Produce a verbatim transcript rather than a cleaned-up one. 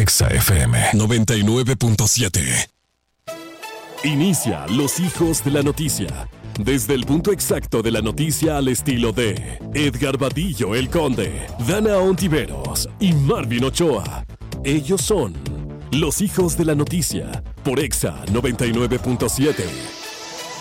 Exa F M noventa y nueve punto siete. Inicia Los Hijos de la Noticia. Desde el punto exacto de la noticia al estilo de Edgar Vadillo el Conde, Dana Ontiveros y Marvin Ochoa. Ellos son Los Hijos de la Noticia por Exa noventa y nueve punto siete.